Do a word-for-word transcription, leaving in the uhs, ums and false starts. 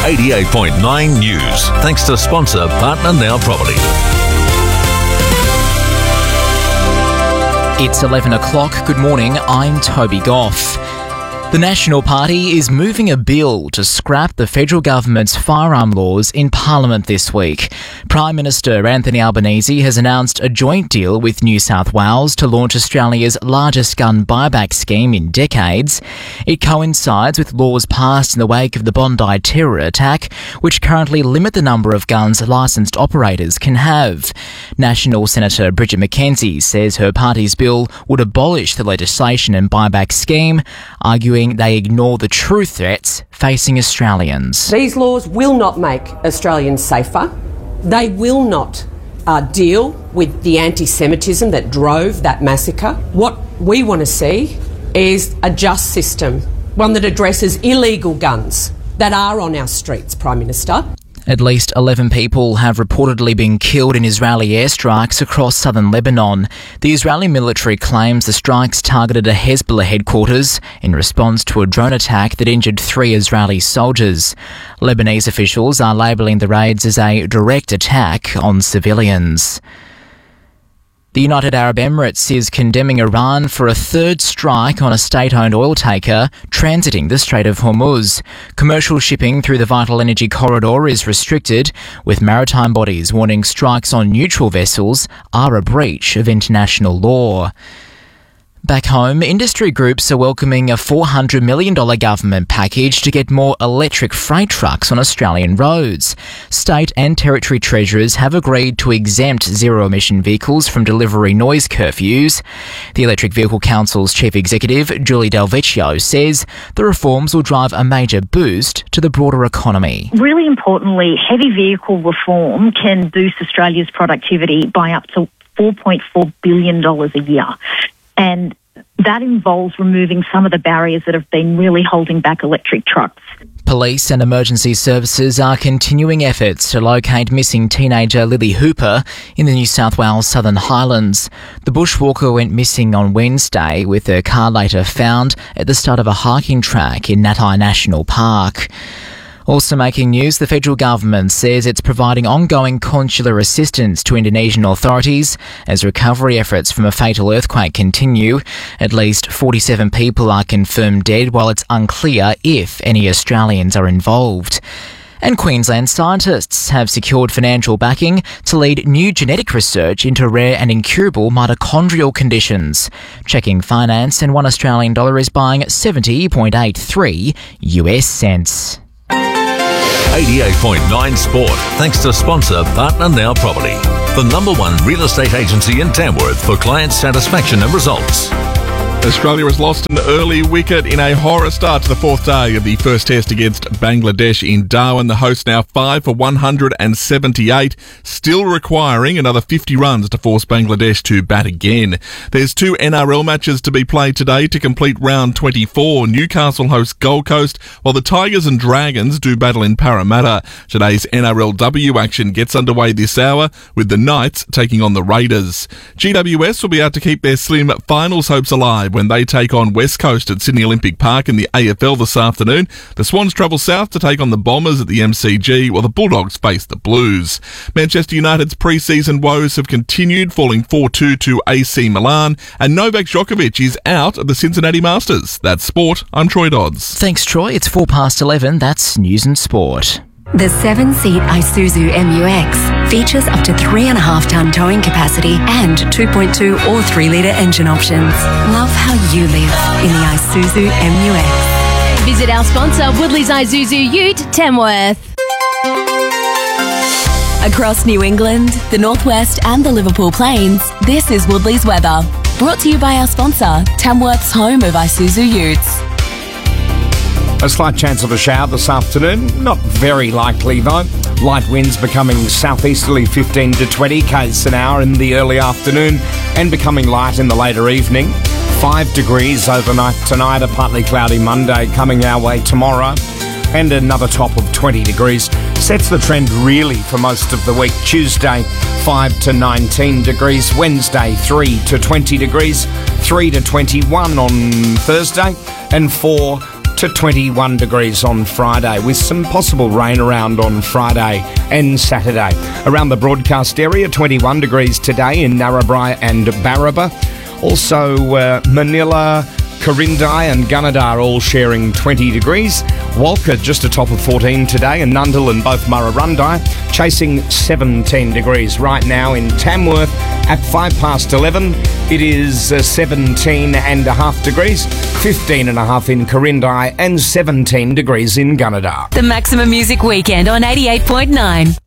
eighty-eight point nine News. Thanks to sponsor Partner Now Property. It's eleven o'clock. Good morning. I'm Toby Goff. The National Party is moving a bill to scrap the federal government's firearm laws in Parliament this week. Prime Minister Anthony Albanese has announced a joint deal with New South Wales to launch Australia's largest gun buyback scheme in decades. It coincides with laws passed in the wake of the Bondi terror attack, which currently limit the number of guns licensed operators can have. National Senator Bridget McKenzie says her party's bill would abolish the legislation and buyback scheme, arguing they ignore the true threats facing Australians. These laws will not make Australians safer. They will not uh, deal with the anti-Semitism that drove that massacre. What we want to see is a just system, one that addresses illegal guns that are on our streets, Prime Minister. At least eleven people have reportedly been killed in Israeli airstrikes across southern Lebanon. The Israeli military claims the strikes targeted a Hezbollah headquarters in response to a drone attack that injured three Israeli soldiers. Lebanese officials are labelling the raids as a direct attack on civilians. The United Arab Emirates is condemning Iran for a third strike on a state-owned oil taker transiting the Strait of Hormuz. Commercial shipping through the vital energy corridor is restricted, with maritime bodies warning strikes on neutral vessels are a breach of international law. Back home, industry groups are welcoming a four hundred million dollars government package to get more electric freight trucks on Australian roads. State and territory treasurers have agreed to exempt zero-emission vehicles from delivery noise curfews. The Electric Vehicle Council's chief executive, Julie Del Vecchio, says the reforms will drive a major boost to the broader economy. Really importantly, heavy vehicle reform can boost Australia's productivity by up to four point four billion dollars a year. And that involves removing some of the barriers that have been really holding back electric trucks. Police and emergency services are continuing efforts to locate missing teenager Lily Hooper in the New South Wales Southern Highlands. The bushwalker went missing on Wednesday, with her car later found at the start of a hiking track in Natai National Park. Also making news, the federal government says it's providing ongoing consular assistance to Indonesian authorities as recovery efforts from a fatal earthquake continue. At least forty-seven people are confirmed dead, while it's unclear if any Australians are involved. And Queensland scientists have secured financial backing to lead new genetic research into rare and incurable mitochondrial conditions. Checking finance, and one Australian dollar is buying seventy point eight three U S cents. eighty-eight point nine Sport, thanks to sponsor Partner Now Property, the number one real estate agency in Tamworth for client satisfaction and results. Australia has lost an early wicket in a horror start to the fourth day of the first test against Bangladesh in Darwin. The hosts now five for one hundred seventy-eight, still requiring another fifty runs to force Bangladesh to bat again. There's two N R L matches to be played today to complete round twenty-four. Newcastle hosts Gold Coast, while the Tigers and Dragons do battle in Parramatta. Today's N R L W action gets underway this hour, with the Knights taking on the Raiders. G W S will be out to keep their slim finals hopes alive when they take on West Coast at Sydney Olympic Park in the A F L this afternoon. The Swans travel south to take on the Bombers at the M C G, while the Bulldogs face the Blues. Manchester United's pre-season woes have continued, falling four two to A C Milan, and Novak Djokovic is out of the Cincinnati Masters. That's sport. I'm Troy Dodds. Thanks, Troy. It's four past eleven. That's News and Sport. The seven-seat Isuzu M U X features up to three and a half ton towing capacity and two point two or three litre engine options. Love how you live in the Isuzu M U X. Visit our sponsor, Woodley's Isuzu Ute, Tamworth. Across New England, the Northwest and the Liverpool Plains, this is Woodley's weather. Brought to you by our sponsor, Tamworth's home of Isuzu Utes. A slight chance of a shower this afternoon, not very likely though. Light winds becoming southeasterly fifteen to twenty k's an hour in the early afternoon and becoming light in the later evening. five degrees overnight tonight, a partly cloudy Monday coming our way tomorrow, and another top of twenty degrees. Sets the trend really for most of the week. Tuesday, five to nineteen degrees. Wednesday, three to twenty degrees. three to twenty-one on Thursday, and four to twenty-one degrees on Friday, with some possible rain around on Friday and Saturday. Around the broadcast area, twenty-one degrees today in Narrabri and Barraba. Also, uh, Manila, Corindai and Gunnedah all sharing twenty degrees. Walker just atop of fourteen today, and Nundle and both Murrurundi chasing seventeen degrees. Right now in Tamworth at five past eleven, it is uh, seventeen and a half degrees, fifteen and a half in Corindai and seventeen degrees in Gunnedah. The Maximum Music Weekend on eighty-eight point nine.